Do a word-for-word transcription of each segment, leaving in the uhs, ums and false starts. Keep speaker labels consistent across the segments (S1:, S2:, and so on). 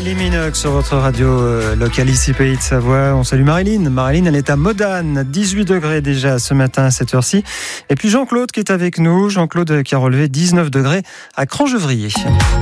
S1: Kylie Minogue sur votre radio euh, locale ici Pays de Savoie. On salue Marilyn. Marilyn, elle est à Modane, dix-huit degrés déjà ce matin à cette heure-ci. Et puis Jean-Claude qui est avec nous. Jean-Claude qui a relevé dix-neuf degrés à Crangevrier.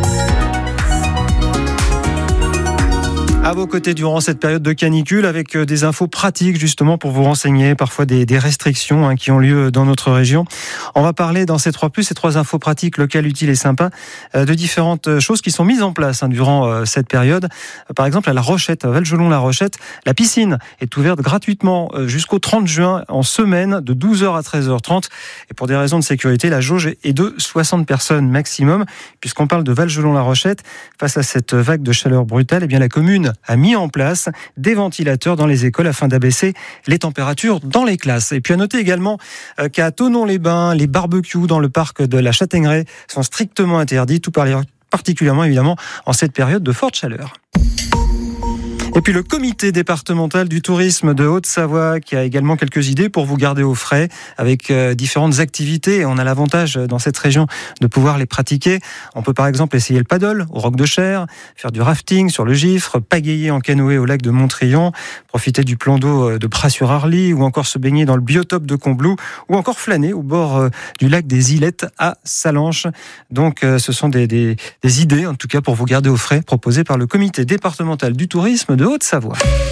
S1: À vos côtés durant cette période de canicule avec des infos pratiques justement pour vous renseigner, parfois des, des restrictions hein, qui ont lieu dans notre région. On va parler dans ces trois plus, ces trois infos pratiques locales, utiles et sympas euh, de différentes choses qui sont mises en place hein, durant euh, cette période. Par exemple à La Rochette, à Valgelon-La Rochette, la piscine est ouverte gratuitement euh, jusqu'au trente juin en semaine de douze heures à treize heures trente. Et pour des raisons de sécurité, la jauge est de soixante personnes maximum. Puisqu'on parle de Valgelon-La Rochette, face à cette vague de chaleur brutale, eh bien la commune a mis en place des ventilateurs dans les écoles afin d'abaisser les températures dans les classes. Et puis à noter également qu'à Thonon-les-Bains, les barbecues dans le parc de la Châtaigneraie sont strictement interdits, tout particulièrement évidemment en cette période de forte chaleur. Et puis le comité départemental du tourisme de Haute-Savoie qui a également quelques idées pour vous garder au frais avec euh, différentes activités. On a l'avantage dans cette région de pouvoir les pratiquer. On peut par exemple essayer le paddle au Roc de Cher, faire du rafting sur le Gifre, pagayer en canoë au lac de Montrion, profiter du plan d'eau de Pras-sur-Arly ou encore se baigner dans le biotope de Combloux ou encore flâner au bord euh, du lac des Ilettes à Salanches. Donc euh, ce sont des, des, des idées en tout cas pour vous garder au frais proposées par le comité départemental du tourisme de Haute-Savoie.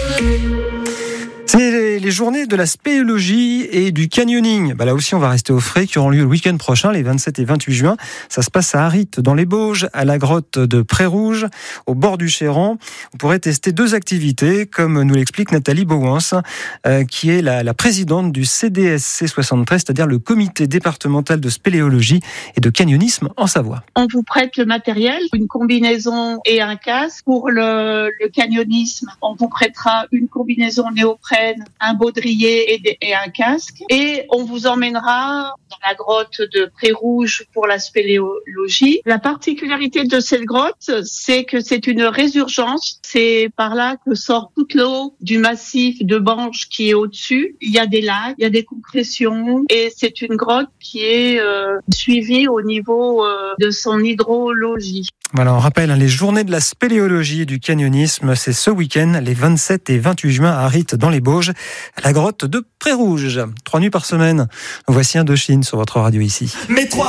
S1: C'est les journées de la spéléologie et du canyoning. Bah là aussi, on va rester au frais, qui auront lieu le week-end prochain, les vingt-sept et vingt-huit juin. Ça se passe à Aritte, dans les Bauges, à la grotte de Pré-Rouge, au bord du Chéran. Vous pourrez tester deux activités, comme nous l'explique Nathalie Bowens, euh, qui est la, la présidente du C D S C soixante-treize, c'est-à-dire le comité départemental de spéléologie et de canyonisme en Savoie.
S2: On vous prête le matériel, une combinaison et un casque. Pour le, le canyonisme, on vous prêtera une combinaison néoprène, un baudrier et, des, et un casque. Et on vous emmènera dans la grotte de Pré-Rouge pour la spéléologie. La particularité de cette grotte, c'est que c'est une résurgence. C'est par là que sort toute l'eau du massif de Banche qui est au-dessus. Il y a des lacs, il y a des compressions et c'est une grotte qui est euh, suivie au niveau euh, de son hydrologie.
S1: Voilà, on rappelle hein, les journées de la spéléologie et du canyonisme, c'est ce week-end, les vingt-sept et vingt-huit juin à Aritte, dans les Bauges, à la grotte de Pré-Rouge. Trois nuits par semaine. Voici Indochine sur votre radio ici. Mais trois